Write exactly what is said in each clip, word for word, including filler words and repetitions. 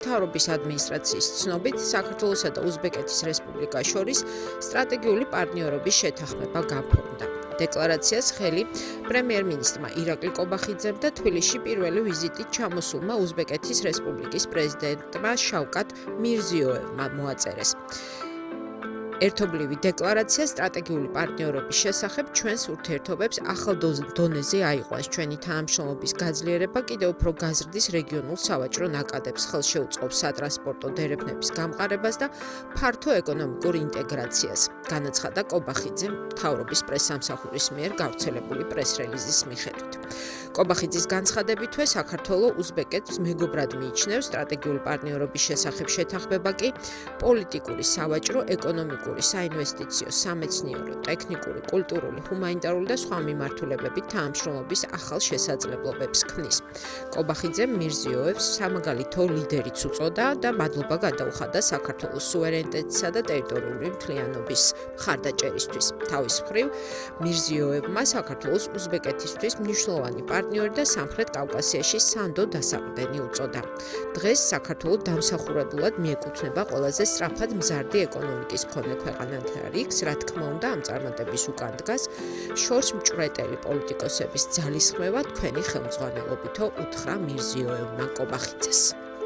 მთავრობის ადმინისტრაციის ცნობით, საქართველოსა და უზბეკეთის რესპუბლიკას შორის სტრატეგიული პარტნიორობის შეთანხმება გაფორმდა. დეკლარაციას ხელი პრემიერ-მინისტრმა ირაკლი კობახიძემ და თბილისში პირველი ვიზიტით ჩამოსულმა უზბეკეთის რესპუბლიკის პრეზიდენტმა შავკატ მირზიოევმა მოაწერეს. ერთობლივი დეკლარაცია სტრატეგიული პარტნიორობის შესახებ ჩვენს ურთიერთობებს ახალ დონეზე აიყვანს. ჩვენი თანამშრომლობის გაძლიერება კიდევ უფრო გაზრდის რეგიონულ სავაჭრო ნაკადებს, ხელშეუწყობს სატრანსპორტო დერეფნების გამყარებას და ფართო ეკონომიკურ ინტეგრაციას, განაცხადა კობახიძემ მთავრობის პრესსამსახურის მიერ გავრცელებული პრეს-რელიზის მიხედვით. კობახიძის განცხადებითვე საქართველოს უზბეკეთს მეგობრად მიიჩნევს, სტრატეგიული პარტნიორობის შესახებ შეთანხმება კი პოლიტიკური, სავაჭრო, ეკონომიკური, საინვესტიციო, სამეცნიერო, ტექნიკური, კულტურული, ჰუმანიტარული და სხვა მიმართულებებით თანამშრომლობის ახალ შესაძლებლობებს ქმნის. კობახიძემ მირზიოევს სამაგალითო ლიდერიც უწოდა და მადლობა გადაუხადა საქართველოს სუვერენიტეტისა და ტერიტორიული მთლიანობის მხარდაჭერისთვის. თავის მხრივ, მირზიოევმა საქართველოს უზბეკეთისთვის მნიშვნელოვანი პარტნიორი და სამხრეთ კავკასიაში სანდო დასაყრდენი უწოდა. დღეს საქართველოს დამსახურებულად მიეკუთვნება ყველაზე სწრაფად მზარდი ეკონომიკის მქონე ქვეყანათა რიგს, რა თქმა უნდა, ამ წარმატების უკან დგას შორს მჭვრეტელი პოლიტიკოსების ძალისხმევა თქვენი ხელმძღვანელობითო უთხრა მირზიოევმა კობახიძეს.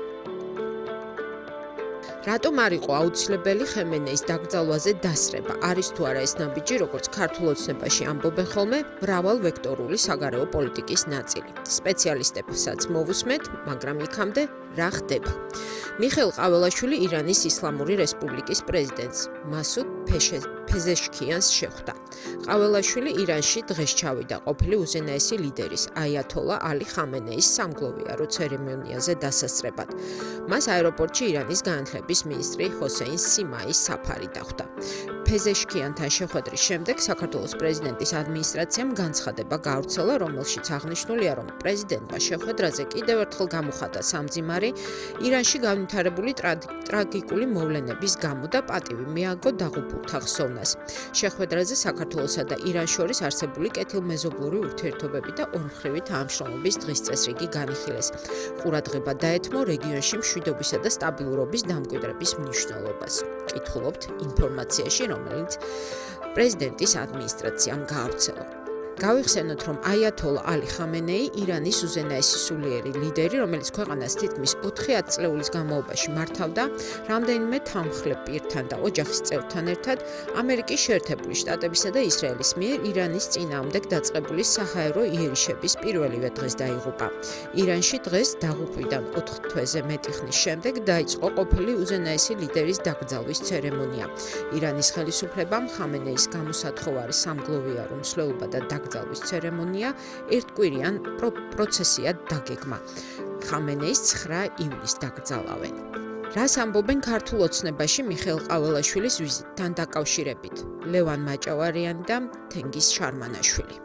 რატომ არ იყო აუცილებელი ხემენეის დაკრძალვაზე დასრება? არის თუ არა ეს ნაბიჯი, როგორც ქართულ ოცნებაში ამბობენ ხოლმე, მრავალვექტორული საგარეო პოლიტიკის ნაწილი. სპეციალისტებსაც მოვუსმეთ, მაგრამ იქამდე რა ხდება? მიხეილ ყაველაშვილი ირანის ისლამური რესპუბლიკის პრეზიდენტს მასუდ ფეზეშქიანს შეხვდა. ყაველაშვილი ირანში დღეს ჩავიდა ყოფილი უზენაესი ლიდერის აიათოლა ალი ხამენეის სამგლოვიარო ცერემონიაზე დასასწრებად. მას აეროპორტში ირანის განათლების მინისტრი ჰოსეინ სიმაის საფარი დახვდა. ფეზეშქიანთან შეხვედრის შემდეგ საქართველოს პრეზიდენტის ადმინისტრაციამ განცხადება გავრცელა, რომელშიც აღნიშნულია, რომ პრეზიდენტმა შეხვედრაზე კიდევ ერთხელ გამოხატა სამძიმარი ირანში განვითარებული ტრაგიკული მოვლენების გამო და პატივი მიაგო დაღუპულთა ხსოვნას. შეხვედრაზე საქართველოსა და ირანს შორის არსებული კეთილმეზობლური ურთიერთობები და ორმხრივი თანამშრომლობის დღის წესრიგი განიხილეს. ყურადღება დაეთმო რეგიონში მშვიდობისა და სტაბილურობის დამკვიდრების მნიშვნელობას. კითხულობთ ინფორმაციაში, რომელიც პრეზიდენტის ადმინისტრაციამ გაავრცელა. გავიხსენოთ, რომ აიათოლა ალი ხამენეი ირანის უზენაესი სულიერი ლიდერი, რომელიც ქვეყანას თითქმის ოთხი ათწლეულის განმავლობაში მართავდა, რამდენიმე თანმხლებ პირთან და ოჯახის წევრთან ერთად ამერიკის შეერთებული შტატებისა და ისრაელის მიერ ირანის წინააღმდეგ დაწყებული საჰაერო იერიშების პირველივე დღეს დაიღუპა. ირანში დღეს დაღუპვიდან ოთხ თვეზე მეტი ხნის შემდეგ დაიწყო ყოფილი უზენაესი ლიდერის დაკრძალვის ცერემონია. ირანის ხელისუფლებამ ხამენეის გამოსათხოვარი სამგლოვიარო მსვლელობა და დაკრძალვის ცერემონია ერთკვირიან პროცესიად დაგეგმა. ხამენეის ცხრა ივლისს დაკრძალავენ. რას ამბობენ ქართულ ოცნებაში მიხეილ ყაველაშვილის ვიზიტთან დაკავშირებით? ლევან მაჭავარიანი და თენგიზ შარმანაშვილი.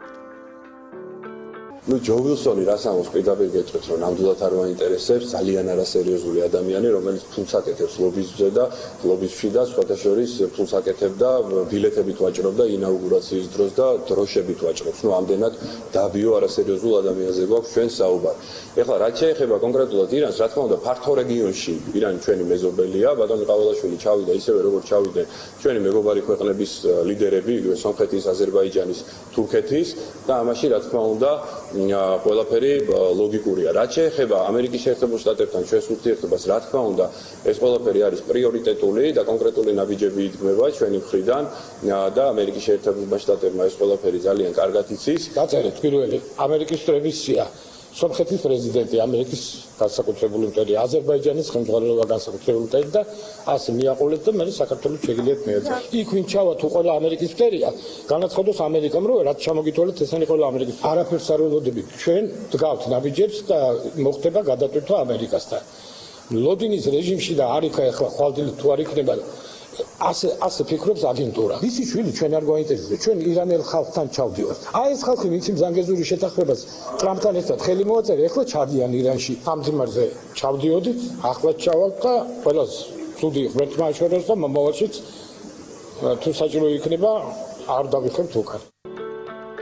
ნუ ჯო ვილსონი რას ამბობს პირდაპირ გეტყვით, რომ ნამდვილად არ მაინტერესებს ძალიან არასერიოზული ადამიანი, რომელიც ფულს აკეთებს ლობიზმზე და ლობიზმში და სხვათა შორის ფულს აკეთებდა, ბილეთებით ვაჭრობდა ინაუგურაციის დროს და დროშებით ვაჭრობს. ნუ ამდენად დაბიო არასერიოზულ ადამიანზე გვაქვს ჩვენ საუბარი. ეხლა რაც შეეხება კონკრეტულად ირანს, რა თქმა უნდა, ფართო რეგიონში ირანი ჩვენი მეზობელია, ბატონი ყაველაშვილი ჩავიდა ისევე როგორც ჩავიდნენ ჩვენი მეგობარი ქვეყნების ლიდერები, სომხეთის, აზერბაიჯანის, თურქეთის და ამაში რა თქმა უნდა ყველაფერი ლოგიკურია. რაც შეეხება ამერიკის შეერთებულ შტატებთან ჩვენს ურთიერთობას, რა თქმა უნდა, ეს ყველაფერი არის პრიორიტეტული და კონკრეტული ნაბიჯები იდგმება ჩვენი მხრიდან და ამერიკის შეერთებულმა შტატებმა ეს ყველაფერი ძალიან კარგად იცის. დაწერეთ პირველი ამერიკის წრების სია. სომხეთის პრეზიდენტი, ამერიკის განსაკუთრებული მტერი, აზერბაიჯანის ხელმძღვანელობა განსაკუთრებული მტერი და ასე მიაყოლეთ და მე საქართველოს შეგიძლიათ მიეძახო. იქ ვინ ჩავა თუ ყველა ამერიკის მტერია, განაცხადოს ამერიკამ, რომ რაც ჩამოგითვალეთ, ესენი ყველა ამერიკის. არაფერს არ ველოდებით. ჩვენ დგავთ ნაბიჯებს და მოხდება გადატვირთვა ამერიკასთან. ლოდინის რეჟიმში და არ იქა ახლა ხვალდილი თუ არ იქნება ასე ასე ფიქრობს აგენტურა. ვისი შვილი ჩვენ არ გვაინტერესებს, ჩვენ ირანელ ხალხთან ჩავდივართ. აი ეს ხალხი ვინც იმ ზანგეზური შეთანხმებას ტრამპთან ერთად ხელი მოაწერა, ეხლა ჩადიან ირანში. ამ ძიმარზე ჩავდიოდით, ახლაც ჩავალთ და ყველას ცუდი ღმერთმა შოროს და მომავალშიც თუ საჭირო იქნება არ დავიხებთ უკან.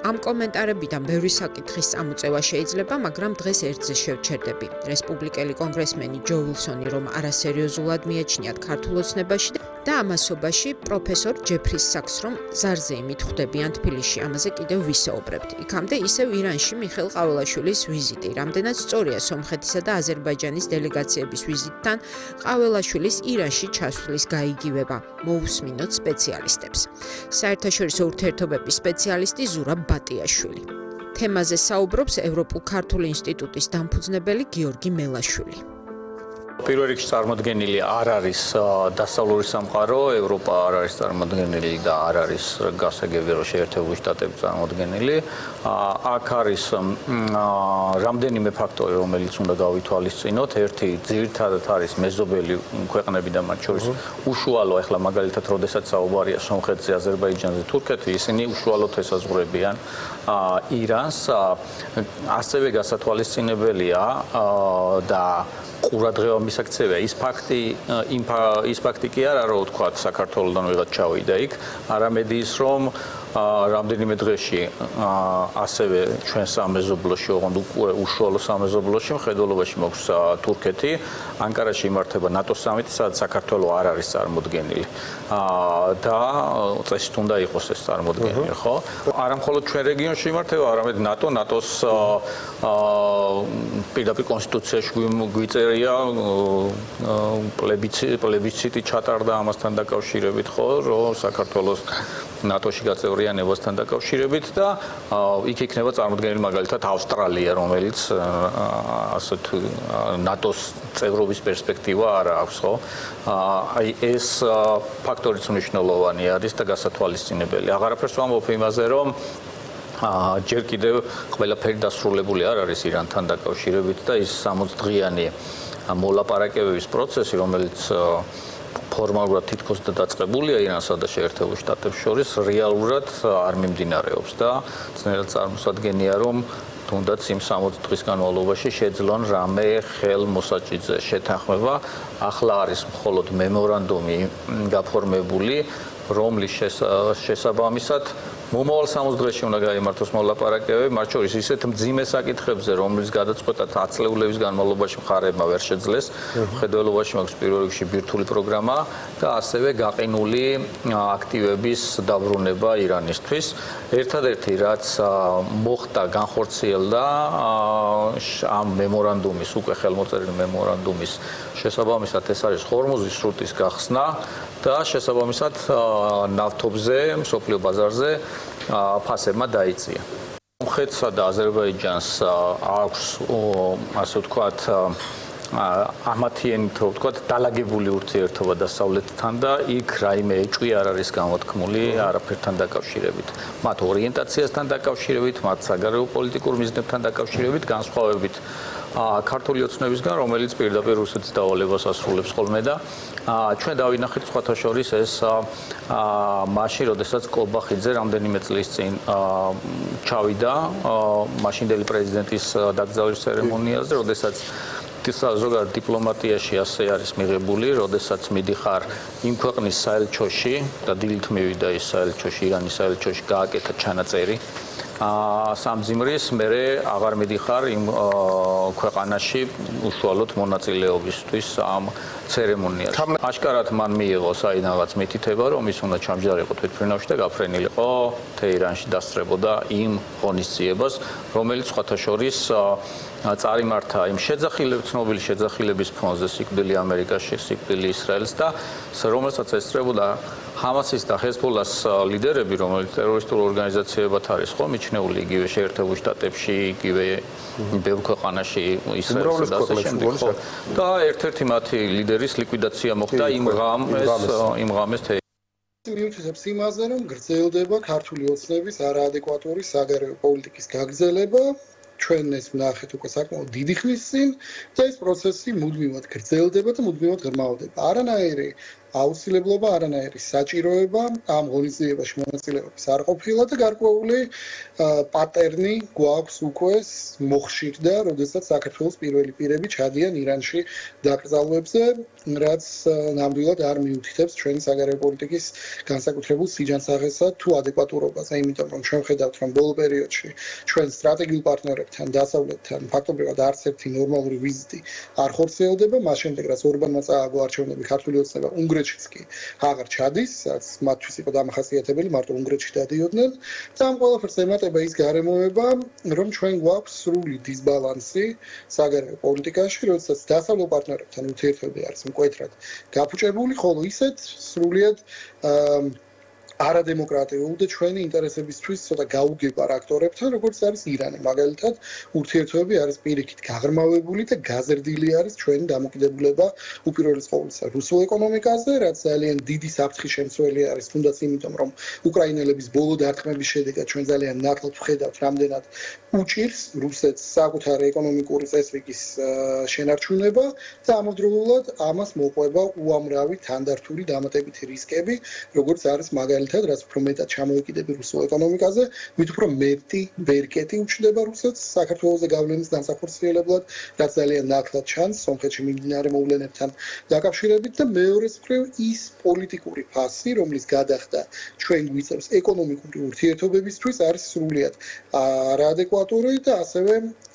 ამ კომენტარებიდან ბევრი საკითხის წამოწევა შეიძლება, მაგრამ დღეს ერთზე შევჩერდები. რესპუბლიკელი კონგრესმენი ჯო ვილსონი რომ არასერიოზულად მიაჩნიათ ქართულ ოცნებაში და ამასობაში პროფესორ ჯეფრის საკს რომ ზარზე იმით ხვდებიან თბილისში, ამაზე კიდევ ვისაუბრებთ. იქამდე ისევ ირანში მიხეილ ყაველაშვილის ვიზიტი. რამდენად სწორია სომხეთისა და აზერბაიჯანის დელეგაციების ვიზიტთან ყაველაშვილის ირანში ჩასვლის გაიგივება. მოусმინოთ სპეციალისტებს. საერთაშორისო ურთიერთობების სპეციალისტი ზურაბ ბატიაშვილი. თემაზე საუბრობს ევროპულ-ქართული ინსტიტუტის დამფუძნებელი გიორგი მელაშვილი. პირველ რიგში წარმოდგენილი არ არის დასავლური სამყარო, ევროპა არ არის წარმოდგენილი და არ არის გასაგები რომ შეერთებული შტატები წარმოდგენილი. აქ არის რამდენიმე ფაქტორი, რომელიც უნდა გავითვალისწინოთ. ერთი ძირითადად არის მეზობელი ქვეყნები და მათ შორის უშუალო, ახლა მაგალითად, როდესაც საუბარია სომხეთზე, აზერბაიჯანზე, თურქეთზე, ისინი უშუალოდ ესაზღვრებიან ირანს. ასევე გასათვალისწინებელია და ყურადღება მისაქცევია ის ფაქტი, ის ფაქტი კი არა, რომ თქვა საქართველოსთან ვიღაც ჩავიდა იქ, არამედ ის, რომ რამდენიმე დღეში ასევე ჩვენ სამეზობლოში, ოღონდ უკვე უშუალო სამეზობლოში მხედველობაში მოქვს თურქეთი, ანკარაში იმართება ნატოს სამიტი, სადაც საქართველო არ არის წარმოდგენილი. და წესით უნდა იყოს ეს წარმოდგენილი, ხო? არა მხოლოდ ჩვენ რეგიონში იმართება, არამედ ნატო, ნატოს პირდაპირ კონსტიტუციაში გვიწერია პლებიციტი ჩატარდა ამასთან დაკავშირებით, ხო, რომ საქართველოს ნატოში გაწევრიანებასთან დაკავშირებით და იქ იქნება წარმოდგენილი მაგალითად ავსტრალია, რომელიც ასე თუ ნატოს წევრობის პერსპექტივა არ აქვს, ხო? აი ეს ფაქტორიც მნიშვნელოვანი არის და გასათვალისწინებელი. აღარაფერს ვამბობ იმაზე, რომ ჯერ კიდევ ყველაფერი დასრულებული არ არის ირანთან დაკავშირებით და ის სამოცი დღიანი მოლაპარაკებების პროცესი, რომელიც ფორმალურად თითქოს და დაწყებულია ირანსა და შეერთებულ შტატებს შორის, რეალურად არ მიმდინარეობს და ძნელად წარმოსადგენია, რომ თუნდაც იმ სამოცი დღის განმავლობაში შეძლონ რამე ხელმოსაჭიძე შეთანხმება. ახლა არის მხოლოდ მემორანდუმი გაფორმებული, რომლის შესაბამისად მომავალ სამოცი დღეში უნდა გაიმართოს მოლაპარაკებები, მათ შორის ისეთ მძიმე საკითხებზე, რომლის გადაწყვეტა ათწლეულების განმავლობაში მხარეებმა ვერ შეძლეს. მხედველობაში მაქვს პირველ რიგში ბირთვული პროგრამა და ასევე გაყინული აქტივების დაბრუნება ირანისთვის. ერთადერთი რაც მოხდა, განხორციელდა ამ მემორანდუმის, უკვე ხელმოწერილი მემორანდუმის შესაბამისად ეს არის ჰორმუზის სრუტის გახსნა და შესაბამისად ნავთობზე, მსოფლიო ბაზარზე ფასებმა დაიწია. სომხეთსა და აზერბაიჯანს აქვს ასე ვთქვათ ამათიენით ვთქვათ დალაგებული ურთიერთობა დასავლეთთან და იქ რაიმე ეჭვი არ არის გამოთქმული არაფერთან დაკავშირებით. მათ ორიენტაციასთან დაკავშირებით, მათ საგარეო პოლიტიკურ მიზნებთან დაკავშირებით, განსხვავებით ქართული ოცნებისგან, რომელიც პირდაპირ რუსეთის დავალებას ასრულებს ხოლმე და ჩვენ დავინახეთ სხვათა შორის ეს მაშინ, როდესაც კოლბახიძე რამდენიმე წლის წინ ჩავიდა მაშინდელი პრეზიდენტის დაკრძალვის ცერემონიაზე, როდესაც ზოგადად დიპლომატიაში ასე არის მიღებული, როდესაც მიდიხარ იმ ქვეყნის საელჩოში და დილით მივიდა ის საელჩოში, ირანის საელჩოში გააკეთა ჩანაწერი სამძიმრის, მერე აღარ მიდიხარ იმ ქვეყანაში უშუალოდ მონაწილეობისთვის ამ ცერემონიაში. აშკარად მან მიიღო საიდანღაც მითითება, რომ ის უნდა ჩამჯდარიყო თვითმფრინავში და გაფრენილიყო თეირანში დასწრებოდა იმ ღონისძიებას, რომელიც სხვათა შორის წარიმართა იმ შეძახილებ ცნობილი შეძახილების ფონზე სიკვდილი ამერიკაში, სიკვდილი ისრაელს და რომელსაც ესწრებოდა ჰამასის და ჰეზბოლას ლიდერები, რომელიც ტერორისტულ ორგანიზაციებად არის ხო მიჩნეული იგივე შეერთებულ შტატებში, იგივე ბევრ ქვეყანაში ისრაელსა და ასე შემდეგ ხო და ერთ-ერთი მათი ლიდერის ლიკვიდაცია მოხდა იმ ღამეს იმ ღამეს მიუჩნევს იმაზე, რომ გრძელდება ქართული ოცნების არაადეკვატური საგარეო პოლიტიკის გაგრძელება. ჩვენ ეს ვნახეთ უკვე საკმაოდ დიდი ხნის წინ და ეს პროცესი მუდმივად გრძელდება და მუდმივად ღრმავდება. არანაირი აუცილებლობა, არანაირი საჭიროება ამ ღონისძიებაში მონაწილეობის არ ყოფილა და გარკვეული პატერნი გვაქვს უკვე მოხშირდა, როდესაც საქართველოს პირველი პირები ჩადიან ირანში დაკრძალვებზე, რაც ნამდვილად არ მიუთითებს ჩვენი საგარეო პოლიტიკის განსაკუთრებულ სიჯანსაღესა თუ ადეკვატურობაზე, იმიტომ რომ ჩვენ ხედავთ, რომ ბოლო პერიოდში ჩვენ სტრატეგიულ პარტნიორებთან, დასავლეთთან ფაქტობრივად არც ერთი ნორმალური ვიზიტი არ ხორციელდება, მას შემდეგ რაც ორბანმა წააგო არჩევნები ქართული ოცნება უნგრეთშიც კი აღარ ჩადის, რაც მათთვის იყო დამახასიათებელი, მარტო უნგრეთში დადიოდნენ და ამ ყველაფერს ემატება ის გარემოება, რომ ჩვენ გვაქვს სრული დისბალანსი საგარეო პოლიტიკაში, როდესაც დასავლურ პარტნიორებთან ურთიერთობები არის მკვეთრად გაფუჭებული, ხოლო ისეთ სრულიად არადემოკრატიულ და ჩვენი ინტერესებისთვის ცოტა გაუგება რაქტორებთან, როგორც არის ირანი. მაგალითად, ურთიერთობები არის პირიქით გაღრმავებული და გაზრდილი არის ჩვენი დამოკიდებულება უპირველეს ყოვლისა რუსულ ეკონომიკაზე, რაც ძალიან დიდი საფრთხის შემცველი არის, თუნდაც იმიტომ, რომ უკრაინელების ბოლო დარტყმების შედეგად ჩვენ ძალიან ნაკლებ ვხედავთ, რამდენად უჭირს რუსეთს საკუთარი ეკონომიკური წესრიგის შენარჩუნება და ამავდროულად ამას მოყვება უამრავი თანდართული დამატებითი რისკები, როგორც არის მაგალითად რაც უფრო მეტად ჩამოეკიდები რუსულ ეკონომიკაზე, მით უფრო მეტი ბერკეტი უჩნდება რუსეთს საქართველოზე გავლენის განსახორციელებლად, რაც ძალიან ნაკლად ჩანს სომხეთში მიმდინარე მოვლენებთან დაკავშირებით და მეორეს მხრივ ის პოლიტიკური ფასი, რომლის გადახდა ჩვენ გვიწევს ეკონომიკური ურთიერთობებისთვის, არის სრულიად არაადეკვატური და ასევე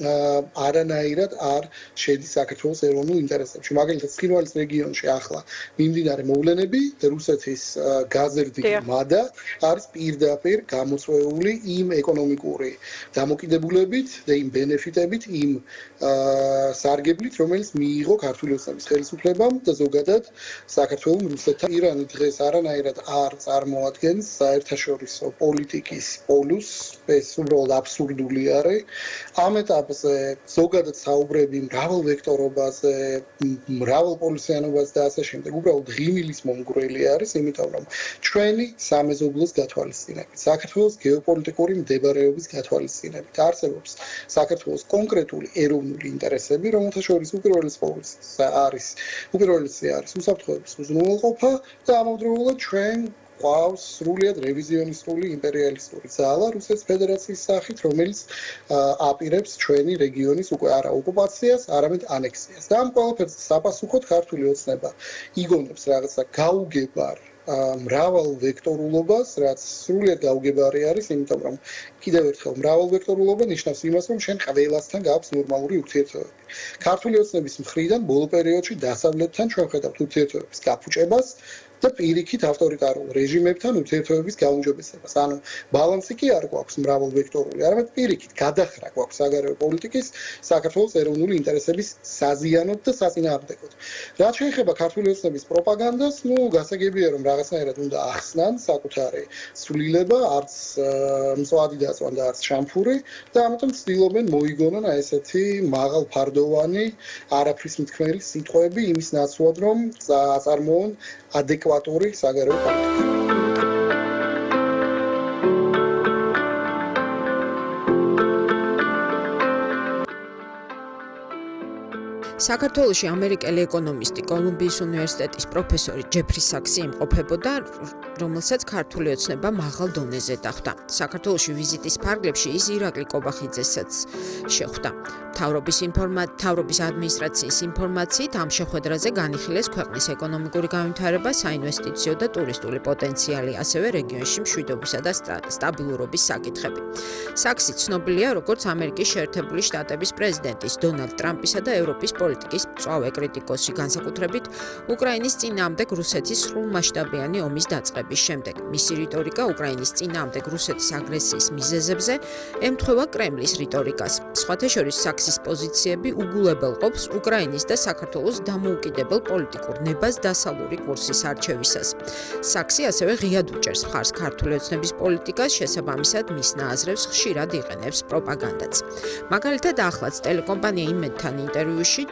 არანაირად არ შედის საქართველოს ეროვნულ ინტერესებში. მაგალითად, ცხინვალის რეგიონში ახლა მიმდინარე მოვლენები რუსეთის გაზრდილი და არის პირდაპირ გამოწვეული იმ ეკონომიკური დამოკიდებულებით და იმ ბენეფიტებით, იმ სარგებლით, რომელიც მიიღო ქართული ოცნების ხელისუფლებამ და ზოგადად საქართველოს რუსეთთან. ირანი დღეს არანაირად არ წარმოადგენს საერთაშორისო პოლიტიკის პოლუსს, ეს უბრალოდ აბსურდული არის. ამ ეტაპზე ზოგადად საუბრები მრავალვექტორობაზე, მრავალპოლუსიანობაზე და ასე შემდეგ უბრალოდ ღიმილის მომგვრელი არის, იმიტომ რომ ჩვენი სამეზობლოს გათვალისწინებით, საქართველოს გეოპოლიტიკური მდებარეობის გათვალისწინებით არსებობს საქართველოს კონკრეტული ეროვნული ინტერესები, რომელთა შორის უპირველეს ყოვლისა არის უპირველესი არის უსაფრთხოების უზრუნველყოფა და ამავდროულად ჩვენ გვყავს სრულიად რევიზიონისტული იმპერიალისტური ძალა რუსეთის ფედერაციის სახით, რომელიც აპირებს ჩვენი რეგიონის უკვე არა ოკუპაციას, არამედ ანექსიას. და ამ ყველაფერს საპასუხოდ ქართული ოცნება იგონებს რაღაცა გაუგებარ მრავალვექტორულობას, რაც სრულიად გაუგებარი არის, იმიტომ რომ კიდევ ერთხელ მრავალვექტორულობა ნიშნავს იმას, რომ ჩვენ ყველასთან გაქვს ნორმალური ურთიერთობები. ქართული ოცნების მხრიდან ბოლო პერიოდში დასავლეთთან ჩვენ ხედავთ ურთიერთობების გაფუჭებას და პირიქით ავტორიტარულ რეჟიმებთან ურთიერთობების გაუმჯობესებას. ანუ ბალანსი კი არ გვაქვს მრავალვექტორული, არამედ პირიქით გადახრა გვაქვს საგარეო პოლიტიკის საქართველოს ეროვნული ინტერესების საზიანოდ და საწინააღმდეგოდ. რაც შეეხება ქართული ოცნების პროპაგანდას, ნუ გასაგებია რომ რაღაცნაირად უნდა ახსნან საკუთარი ცვლილება, არც მწვადი დაწვან და არც შამფური და ამიტომ ცდილობენ მოიგონონ აი ესეთი მაღალფარდოვანი, არაფრის მთქმელი სიტყვები იმის ნაცვლად, რომ აწარმოონ ადეკვატური საგარეო პოლიტიკა. საქართველოში ამერიკელი ეკონომისტი, კოლუმბიის უნივერსიტეტის პროფესორი ჯეფრი საქსი იმყოფებოდა, რომელსაც ქართული ოცნება მაღალ დონეზე დახვდა. საქართველოში ვიზიტის ფარგლებში ის ირაკლი კობახიძესაც შეხვდა. მთავრობის ინფორმაცია, მთავრობის ადმინისტრაციის ინფორმაციით ამ შეხვედრაზე განიხილეს ქვეყნის ეკონომიკური განვითარება, საინვესტიციო და ტურისტული პოტენციალი, ასევე რეგიონში მშვიდობისა და სტაბილურობის საკითხები. საქსი ცნობილია როგორც ამერიკის შეერთებული შტატების პრეზიდენტის დონალდ ტრამპისა და ევროპის პოლიტიკის მწვავე კრიტიკოსი, განსაკუთრებით უკრაინის წინააღმდეგ რუსეთის სრულმასშტაბიანი ომის დაწყების შემდეგ. მისი რიტორიკა უკრაინის წინააღმდეგ რუსეთის აგრესიის მიზეზებზე ემთხვევა კრემლის რიტორიკას. სხვათა შორის საქსის პოზიციები უგულებელყოფს უკრაინის და საქართველოს დამოუკიდებელ პოლიტიკურ ნებას დასავლური კურსის არჩევისას. საქსი ასევე ღიად უჭერს მხარს ქართული ოცნების პოლიტიკას, შესაბამისად მის ნაზრებს ხშირად იყენებს პროპაგანდაც. მაგალითად, ახლაც ტელეკომპანია იმედთან ინტერვიუში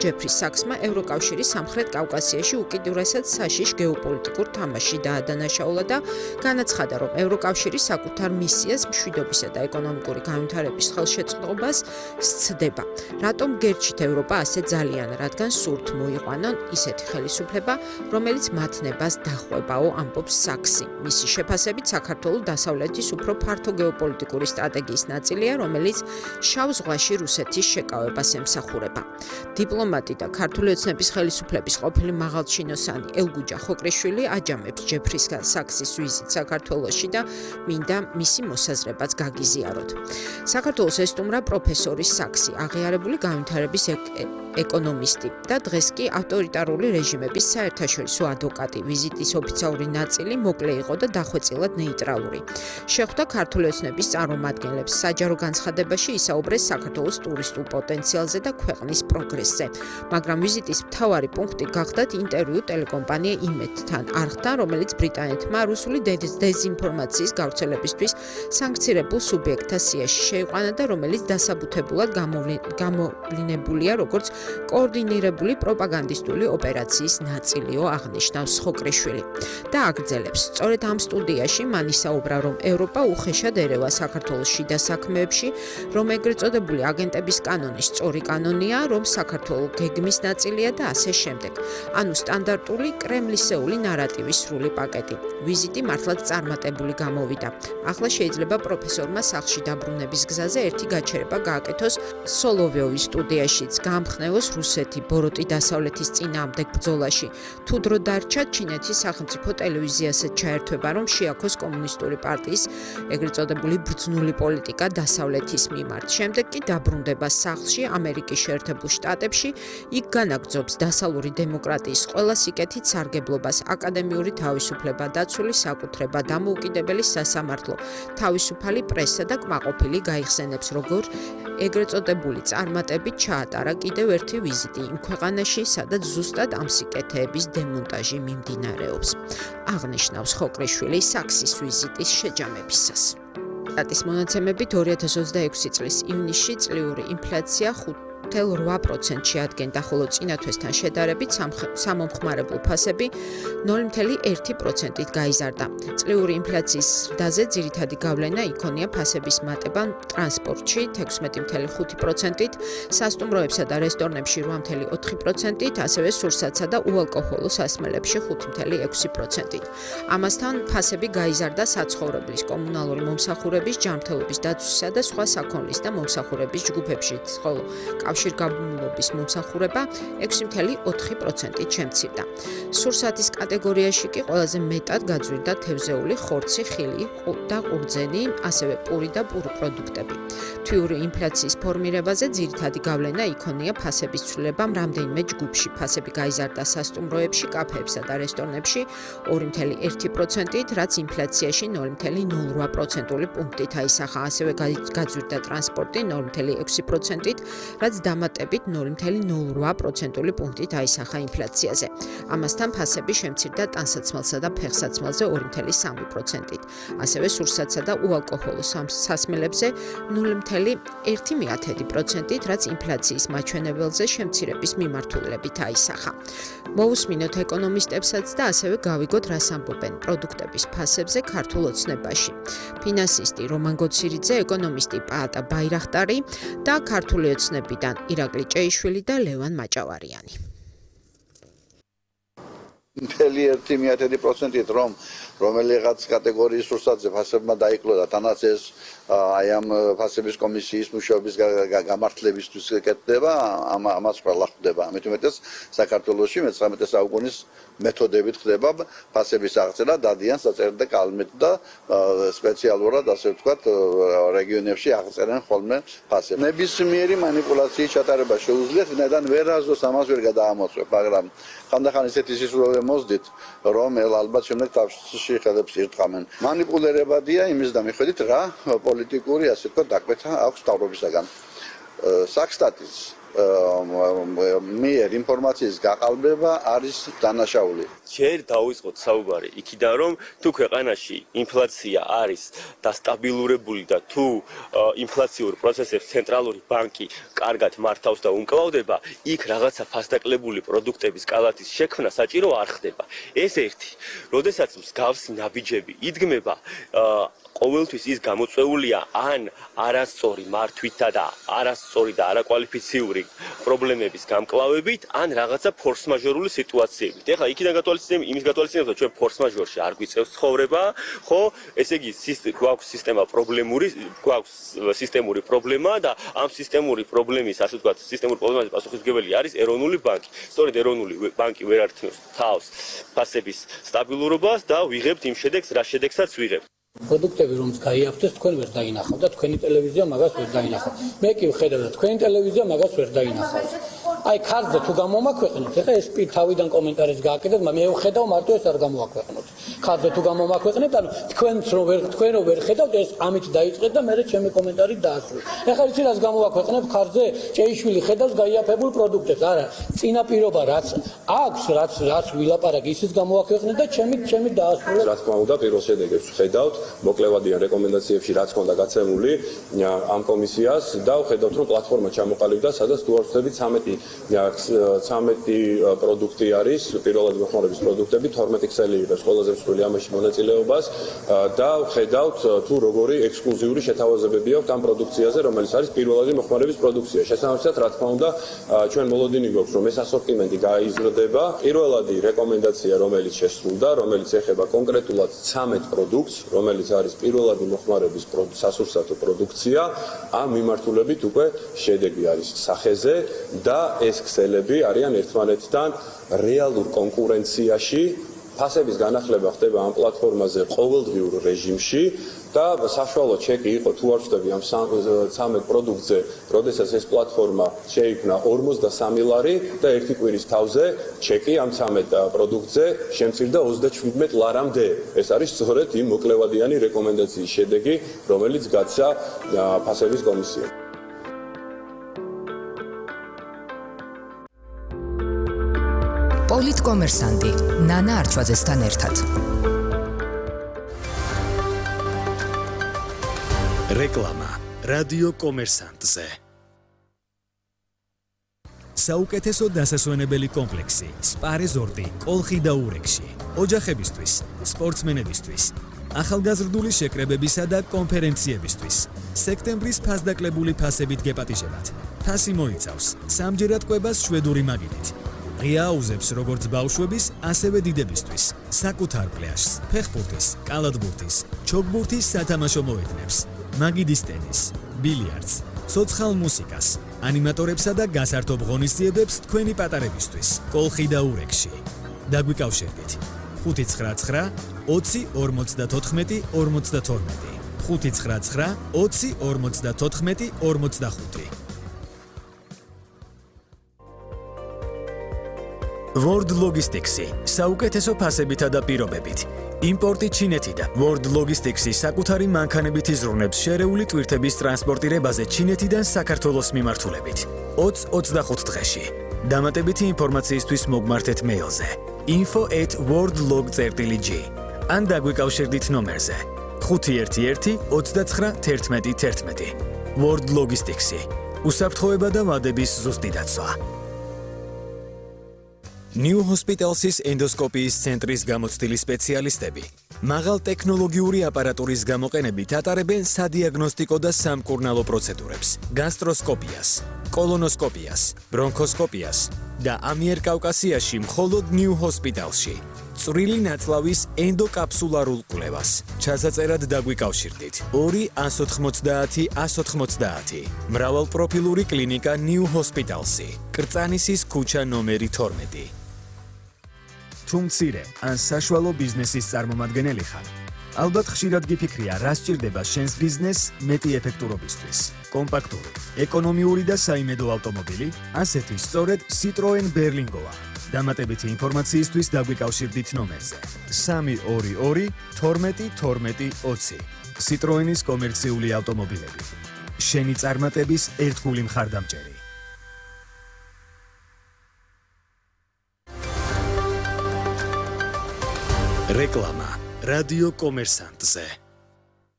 ჯეფრი საქსმა ევროკავშირის სამხრეთ კავკასიაში უკიდურესად საშიშ გეოპოლიტიკურ თამაშში დაადანაშაულა და განაცხადა, რომ ევროკავშირი საკუთარ მისიას მშვიდობისა და ეკონომიკური განვითარების ხელშეწყობას სცდება. რატომ გერჩით ევროპა ასე ძალიან, რადგან სურთ მოიყვანონ ისეთი ხელისუფლება, რომელიც მათ ნებას დახვებაო, ამბობს საქსი. მისი შეფასებით საქართველოს დასავლეთის უფრო ფართო გეოპოლიტიკური სტრატეგიის ნაწილია, რომელიც შავ ზღვაში რუსეთის შეკავებას ემსახურება. დიპლომატი და ქართული ოცნების ხელისუფლების ყოფილი მაღალჩინოსანი ელგუჯა ხოკრიშვილი აჯამებს ჯეფრის საქსის ვიზიტს საქართველოში და მინდა მისი მოსაზრებაც გაგიზიაროთ. საქართველოს ესტუმრა პროფესორი საქსი, აღიარებული განვითარების ეკონომისტი და დღეს კი ავტორიტარული რეჟიმების საერთაშორისო ადვოკატი. ვიზიტის ოფიციალური ნაწილი მოკლე იყო და დახვეწილად ნეიტრალური. შეხვდა ქართული ოცნების წარმომადგენლებს. საჯარო განცხადებაში ისაუბრეს საქართველოს ტურისტულ პოტენციალზე და ქვეყნის პროგრესზე. მაგრამ ვიზიტის მთავარი პუნქტი გახდათ ინტერვიუ ტელეკომპანია იმედთან არხთან, რომელიც ბრიტანეთმა რუსული დეზინფორმაციის გავრცელებისთვის სანქცირებულ სუბიექტთა სიაში შეიყვანა და რომელიც დასაბუთებულად გამოვლინებულია როგორც კოორდინირებული პროპაგანდისტული ოპერაციის ნაწილიო, აღნიშნავს ხოკრიშვილი. და აგრძელებს, სწორედ ამ სტუდიაში მან ისაუბრა, რომ ევროპა უხეშად ერევა საქართველოს შიდა საქმეებში, რომ ეგრეთ წოდებული აგენტების კანონი სწორი კანონია, რომ საქართველოს გეგმის ნაწილია და ასე შემდეგ. ანუ სტანდარტული კრემლისეული ნარატივის სრული პაკეტი. ვიზიტი მართლაც წარმატებული გამოვიდა. ახლა შეიძლება პროფესორმა სახლში დაბრუნების გზაზე ერთი გაჩერება გააკეთოს სოლოვიოვის სტუდიაშიც, გაამხნევოს რუსეთი ბოროტი დასავლეთის წინააღმდეგ ბრძოლაში. თუ დრო დარჩა, ჩინეთის სახელმწიფო ტელევიზიასაც ჩაერთვება, რომ შეაქოს კომუნისტური პარტიის ეგრეთ წოდებული ბრძნული პოლიტიკა დასავლეთის მიმართ. შემდეგ კი დაბრუნდება სახლში ამერიკის შეერთებულ შტატებში, იქ განაგრძობს დასავლური დემოკრატიის ყველა სიკეთით სარგებლობას, აკადემიური თავისუფლება, დაცული საკუთრება, დამოუკიდებელი სასამართლო, თავისუფალი პრესა და კმაყოფილი გაიხსენებს, როგორ ეგრეთ წოდებული წარმატებით ჩაატარა კიდევ ერთი ვიზიტი იმ ქვეყანაში, სადაც ზუსტად ამ სიკეთეების დემონტაჟი მიმდინარეობს. აღნიშნავს ხოკრიშვილი საქსის ვიზიტის შეჯამებისას. სტატის მონაცემებით ორი ათას ოცდაექვსი წლის ივნისში წლიური ინფლაცია ხუთ ათი რვა პროცენტში ადგენდა, ხოლო წინა თვესთან შედარებით სამომხმარებლო ფასები ნული ათი ერთი პროცენტით გაიზარდა. წლიური ინფლაციის ზრდაზე ძირითადი გავლენა იქონია ფასების მატება ტრანსპორტში თექვსმეტი ათი ხუთი პროცენტით, სასტუმროებსა და რესტორნებში რვა ათი ოთხი პროცენტით, ასევე სურსათსა და უალკოჰოლო სასმელებში ხუთი ათი ექვსი პროცენტით. ამასთან ფასები გაიზარდა საცხოვრებლის, კომუნალური მომსახურების, ჯანმრთელობის დაცვისა და სხვა საქონლის და მომსახურების ჯგუფებშიც, ხოლო კავშირგაბმულობის მომსახურება ექვსი ათი ოთხი პროცენტით შემცირდა. სურსათის კატეგორიაში კი ყველაზე მეტად გაძვირდა თევზეული, ხორცი, ხილი და ყურძენი, ასევე პური და პური პროდუქტები. თვიური ინფლაციის ფორმირებაზე ძირითადი გავლენა იქონია ფასების ცვლილებამ რამდენიმე ჯგუფში. ფასები გაიზარდა სასტუმროებში, კაფეებსა და რესტორნებში ორი ათი ერთი პროცენტით, რაც ინფლაციაში ნული ათი ნული რვა პროცენტული პუნქტით აისახა. ასევე გაძვირდა ტრანსპორტი ნული ათი ექვსი პროცენტით, რაც დამატებით ნული ათი ნული რვა პროცენტული პუნქტით აისახა ინფლაციაზე. ამასთან ფასები შემცირდა ტანსაცმელსა და ფეხსაცმელზე ორი ათი სამი პროცენტით. ასევე სურსათსა და უალკოჰოლო სასმელებზე ნული ათი ერთი პროცენტით, რაც ინფლაციის მაჩვენებელზე შემცირების მიმართულებით აისახა. მოусმინოთ ეკონომისტებსაც და ასევე გავიგოთ, რას ამბობენ პროდუქტების ფასებზე ქართულ ოცნებაში. ფინანსისტი რომან გოცირიძე, ეკონომისტი პაატა ბაირახტარი და ქართული ოცნებიდან ირაკლი ჭეიშვილი და ლევან მაჭავარიანი. მთელი ერთი მიათედი პროცენტით რომ რომელიღაც კატეგორიის სურსათზე ფასებმა დაიკლო და თანაც ეს აი ამ ფასების კომისიის მუშაობის გამართლებისთვის კეთდება, ამას ყველა ხვდება. ამით უმეტეს საქართველოში მეცხრამეტე საუკუნის მეთოდებით ხდება ფასების აღწერა, დადიან საწერდა კალმით და სპეციალურად, ასე ვთქვათ, რეგიონებში აღწერენ ხოლმე ფასებს. ნებისმიერი მანიპულაციის ჩატარება შეუძლიათ, ვინაიდან ვერასდროს ამას ვერ გადაამოწმებ, მაგრამ ხანდახან ისეთი სისულელე მოздით, რომ ალბათ შემდეგ თავში ხელებს ირტყამენ. მანიპულირებადია იმის და მიხედვით რა პოლიტიკური, ასე ვთქვათ, დაკვეთა აქვს თავრობისაგან. საქსტატის მიერ ინფორმაციის გაყალბება არის დანაშაული. ჯერ დავიწყოთ საუბარი იქიდან, რომ თუ ქვეყანაში ინფლაცია არის დასტაბილურებული და თუ ინფლაციურ პროცესებს ცენტრალური ბანკი კარგად მართავს და უმკლავდება, იქ რაღაცა ფასდაკლებული პროდუქტების კალათის შექმნა საჭირო არ ხდება. ეს ერთი, როდესაც მსგავსი ნაბიჯები იდგმება, ყოველთვის ის გამოწვეულია ან არასწორი მართვითა და არასწორი და არაკვალიფიციური პრობლემების გამკლავებით, ან რაღაცა ფორს-მაჟორული სიტუაციებით. ეხლა იქიდან გათვალისწინებ, იმის გათვალისწინებ, რომ ჩვენ ფორს-მაჟორში არ გვიწევს ცხოვრება, ხო? ესე იგი, გვაქვს სისტემა პრობლემური, გვაქვს სისტემური პრობლემა და ამ სისტემური პრობლემის, ასე ვთქვათ, სისტემური პრობლემის პასუხისმგებელი არის ეროვნული ბანკი. სწორედ ეროვნული ბანკი ვერ ართმევს თავს ფასების სტაბილურობას და ვიღებთ იმ შედეგს, რა შედეგსაც ვიღებთ. პროდუქტები რომც გაიაფთეს თქვენ ვერ დაინახავთ და თქვენი ტელევიზია მაგას ვერ დაინახავთ. მე კი ვხედავ და თქვენი ტელევიზია მაგას ვერ დაინახავს. აი ქარზე თუ გამომაქვეყნოთ, ეხლა ეს პირ თავიდან კომენტარებს გააკეთეთ, მაგრამ მე ვხედავ მარტო ეს არ გამოვაქვეყნოთ. ქარზე თუ გამომაქვეყნეთ, ანუ თქვენც რომ ვერ თქვენ რომ ვერ ხედავთ, ეს ამით დაიწყეთ და მე ჩემი კომენტარი დაასრულე. ეხლა იცი რას გამოვაქვეყნებ ქარზე? ჭეიშვილი ხედავს გაიაფებულ პროდუქტებს. არა, წინაპირობა რაც აქვს, რაც რაც ვილაპარაკ, ისიც გამოვაქვეყნეთ და ჩემი ჩემი დაასრულე. რა თქმა უნდა, პირველ შედეგებს ვხედავთ, მოკლევადიან რეკომენდაციებში რაც ქონდა გაცემული ამ კომისიას და ვხედავთ, რომ პლატფორმა ჩამოყალიბდა, სადაც თუ არ ვხდებით ცამეტი ცამეტი პროდუქტი არის, პირველადი მოხმარების პროდუქტები, თორმეტი ქსელი იღებს ყველაზე მსხვილი ამაში მონაწილეობას და ვხედავთ თუ როგორი ექსკლუზიური შეთავაზებები აქვს ამ პროდუქციაზე, რომელიც არის პირველადი მოხმარების პროდუქცია. შესაბამისად, რა თქმა უნდა, ჩვენ მოლოდინი გვაქვს, რომ ეს ასორტიმენტი გაიზრდება. პირველადი რეკომენდაცია, რომელიც შესრულდა, რომელიც ეხება კონკრეტულად ცამეტ პროდუქტს, რომელიც არის პირველადი მოხმარების სასურსათო პროდუქცია, ამ მიმართულებით უკვე შედეგი არის სახეზე და ეს ქსელები არიან ერთმანეთთან რეალურ კონკურენციაში. ფასების განახლება ხდება ამ პლატფორმაზე ყოველდღიურ რეჟიმში და საშუალო ჩეკი იყო თუ არ ვწდები ამ ცამეტ პროდუქტზე, როდესაც ეს პლატფორმა შეიქმნა ორმოცდასამი ლარი და ერთი კვირის თავზე ჩეკი ამ ცამეტ პროდუქტზე შემცირდა ოცდაჩვიდმეტ ლარამდე. ეს არის სწორედ იმ მოკლევადიანი რეკომენდაციის შედეგი, რომელიც გაცა ფასების კომისიამ. პოლიტკომერსანტი ნანა არჩვაძესთან ერთად. რეკლამა რადიო კომერსანტზე. საუკეთესო დასასვენებელი კომპლექსი სპა რეზორტი კოლხი და ურეკში. ოჯახებისთვის, სპორტსმენებისთვის, ახალგაზრდული შეკრებებისა და კონფერენციებისთვის. სექტემბრის ფასდაკლებული ფასებით გეპატიჟებათ. ფასი მოიცავს სამჯერად კვებას შვედური მაგიდით. ღია აუზებს როგორც ბავშვების, ასევე დიდებისთვის. საკუთარ პლაჟს, ფეხბურთის, კალათბურთის, ჩოგბურთის სათამაშო მოედნებს. მაგიდის ტენის, ბილიარდს, ცოცხალ მუსიკას, ანიმატორებსა და გასართობ ღონისძიებებს თქვენი პატარებისთვის. კოლხი და ურეკში. დაგვიკავშირდით. ხუთი ცხრა ცხრა ოცი ორმოცდათოთხმეტი ორმოცდათორმეტი. ხუთი ცხრა ცხრა ოცი ორმოცდათოთხმეტი ორმოცდახუთი. World Logistics-ი საუკეთესო ფასებითა და პირობებით. იმპორტი ჩინეთიდან. World Logistics-ი საკუთარი მანქანებით იზრუნებს შერეული ტვირთების ტრანსპორტირებაზე ჩინეთიდან საქართველოს მიმართულებით. ოცი ოცდახუთ დღეში. დამატებითი ინფორმაციისთვის მოგმართეთ მეილზე info at worldlog წერტილი g ან დაგვიკავშირდით ნომერზე ხუთი ერთი ერთი ოცდაცხრა თერთმეტი თერთმეტი. World Logistics-ი უსაფრთხოება და ვადების ზუსტი დაცვა. New Hospitals-ის ენდოსკოპიის ცენტრის გამოცდილი სპეციალისტები მაღალ ტექნოლოგიური აპარატურის გამოყენებით ატარებენ სადიაგნოსტიკო და სამკურნალო პროცედურებს, გასტროსკოპიას, კოლონოსკოპიას, ბრონქოსკოპიას და ამიერკავკასიაში მხოლოდ New Hospital-ში. წვრილი ნაწლავის ენდოკაფსულარულ კვლევას. ჩასაწერად დაგვიკავშირდით ორი ათს ოცდაათი ათს ოცდაათი. მრავალპროფილური კლინიკა New Hospitals-ი. კრწანისის ქუჩა ნომერი თორმეტი. თუ მცირე ან საშუალო ბიზნესის წარმომადგენელი ხარ, ალბათ ხშირად გიფიქრია, რა სჭირდება შენს ბიზნესს მეტი ეფექტურობისთვის. კომპაქტური, ეკონომიური და საიმედო ავტომობილი, ასეთი სწორედ Citroen Berlingoა. დამატებითი ინფორმაციისთვის დაგვიკავშირდით ნომერზე სამი ორი ორი თორმეტი თორმეტი ოცი. Citroen-ის კომერციული ავტომობილები. შენი წარმატების ერთგული მხარდამჭერი. რეკლამა რადიო კომერსანტზე.